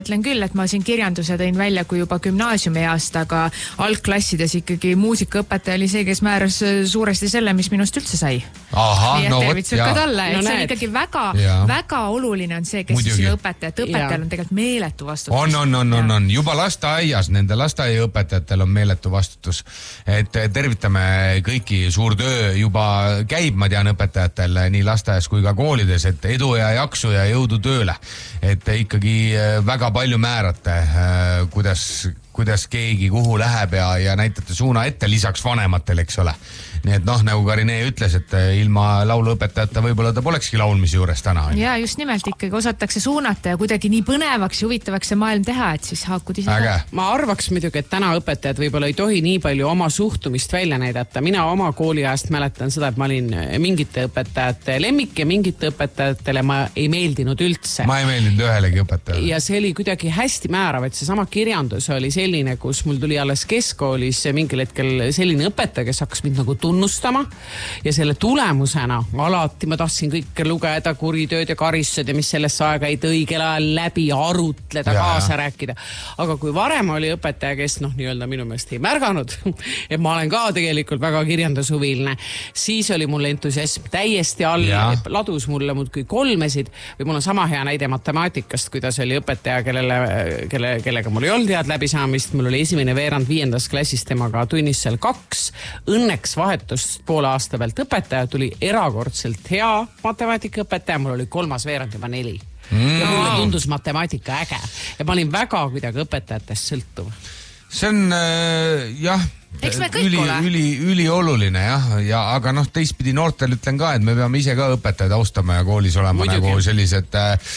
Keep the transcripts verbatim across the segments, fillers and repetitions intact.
Ütlen küll, et ma siin kirjanduse tõin välja kui juba gümnaasiumi east, aga algklassides ikkagi muusikaõpetaja oli see, kes määras suuresti selle, mis minust üldse sai. Aha, nii et no tervitsud ka talle, et no see on näed. ikkagi väga, väga oluline on see, kes Muidugi. siin õpetaja, et õpetajal on tegelikult meeletu vastutus. On, on, on, on, on. Juba lasteaias, nende lasteaiaõpetajatel on meeletu vastutus. Et tervitame kõiki, suur töö juba käib, ma tean õpetajatel nii lasteaias kui ka koolides, et edu ja jaksu ja jõudu tööle. Et ikkagi väga palju määrate, kuidas, kuidas keegi kuhu läheb ja, ja näitate suuna ette lisaks vanematel, eks ole. Nii et noh, nagu Karine ütles, et ilma lauluõpetajata võib-olla ta polekski laulmise juures täna. Ja just nimelt ikkagi osatakse suunata ja kuidagi nii põnevaks ja huvitavaks see maailm teha, et siis haakud ise. Äge. Ma arvaks muidugi, et täna õpetajad võib-olla ei tohi nii palju oma suhtumist välja näidata. Mina oma kooliajast mäletan seda, et ma olin mingite õpetajate lemmik ja mingite õpetajatele ma ei meeldinud üldse. Ma ei meeldinud ühelegi õpetajale. Ja see oli kuidagi hästi määrav, et see sama kirjandus oli selline, kus mul tuli alles keskkoolis mingil hetkel selline õpetaja, kes hakkas mind nagu tunnustama ja selle tulemusena alati ma tahtsin kõike lugeda, kuritööd ja karistused ja mis sellesse aega ei õigel ajal läbi arutleda, ja, kaasa rääkida. Aga kui varem oli õpetaja, kes noh, nii-öelda minu meelest ei märganud, et ma olen ka tegelikult väga kirjandushuviline, siis oli mul entusiasm täiesti all, ladus mulle muudkui kolmesid või mul on sama hea näide matemaatikast, kuidas oli õpetaja, kellele, kelle, kellega mul ei olnud head läbisaamist, mul oli esimene veerand viiendas klassis temaga tunnis seal kaks, õnneks vahet poole aasta pealt õpetaja tuli erakordselt hea matemaatikaõpetaja, mul oli kolmas veerand juba neli. Mm. Ja mulle tundus matemaatika äge. Ja ma olin väga kuidagi õpetajatest sõltuv. See on, jah, üli, üli, üli oluline, jah, ja, aga noh, teistpidi noortel ütlen ka, et me peame ise ka õpetajaid austama ja koolis olema Muidugi. Nagu sellised...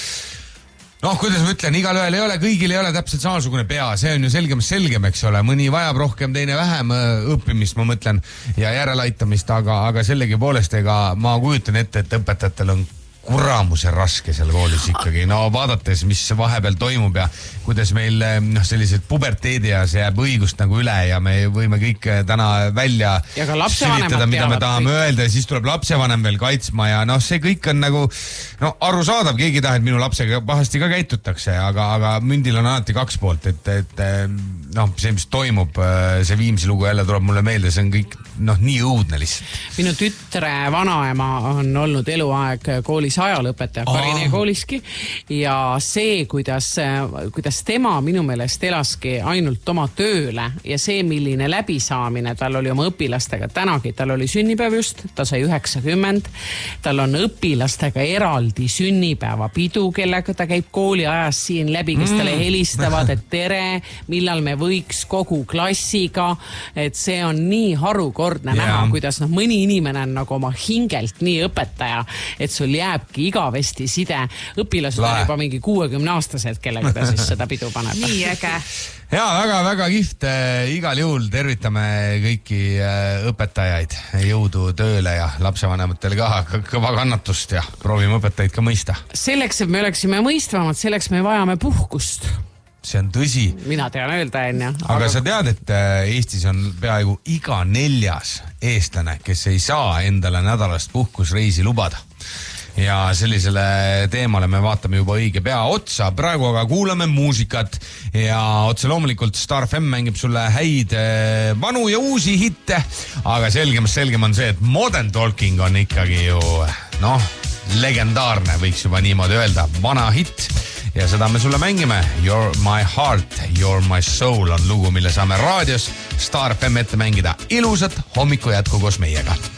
Noh, kuidas ma ütlen, igal ühel ei ole, kõigil ei ole täpselt samasugune pea, see on ju selgemast selgem, eks ole, mõni vajab rohkem, teine vähem õppimist, ma mõtlen, ja järelaitamist, aga, aga sellegi poolest, ega ma kujutan ette, et õpetajatel on kuramuse raske seal koolis ikkagi, no vaadates, mis vahepeal toimub ja kuidas meil no, sellised puberteedi ja see jääb õigust nagu üle ja me võime kõik täna välja sülitada, mida me tahame kõik. Öelda ja siis tuleb lapsevanem veel kaitsma ja noh, see kõik on nagu no, arusaadav, keegi ei taha, et minu lapsega pahasti ka käitutakse, aga, aga mündil on alati kaks poolt, et, et noh, see, mis toimub, see Viimsi lugu jälle tuleb mulle meelde, see on kõik noh, nii õudne lihtsalt. Minu tütre vanaema on olnud eluaeg koolis ajalõpetaja Karine kooliski ja see, kuidas, kuidas tema minu meelest elaski ainult oma tööle ja see, milline läbisaamine tal oli oma õpilastega tänagi, tal oli sünnipäev just, ta sai üheksakümmend, tal on õpilastega eraldi sünnipäevapidu, kellega ta käib kooli ajas siin läbi, kes talle helistavad, et tere, millal me võiks kogu klassiga, et see on nii harukordne yeah. näha, kuidas noh, mõni inimene on nagu oma hingelt nii õpetaja, et sul jääb igavesti side. Õpilased on juba mingi kuuekümne aastased, kellega ta siis seda pidu paneb. Nii äge. Ja väga-väga kiht. Igal juhul tervitame kõiki õpetajaid. Jõudu tööle ja lapsevanematele ka kõva kannatust ja proovime õpetajaid ka mõista. Selleks, et me oleksime mõistvamad, selleks me vajame puhkust. See on tõsi. Mina tean öelda enne. Aga, aga sa tead, et Eestis on peaaegu iga neljas eestlane, kes ei saa endale nädalast puhkusreisi lubada. Ja sellisele teemale me vaatame juba õige pea otsa. Praegu aga kuulame muusikat ja otse loomulikult Star F M mängib sulle häid vanu ja uusi hitte, aga selgemast selgem on see, et Modern Talking on ikkagi ju noh, legendaarne, võiks juba niimoodi öelda, vana hitt ja seda me sulle mängime. You're my heart, you're my soul on lugu, mille saame raadios Star F M ette mängida. Ilusat hommiku jätku koos meiega.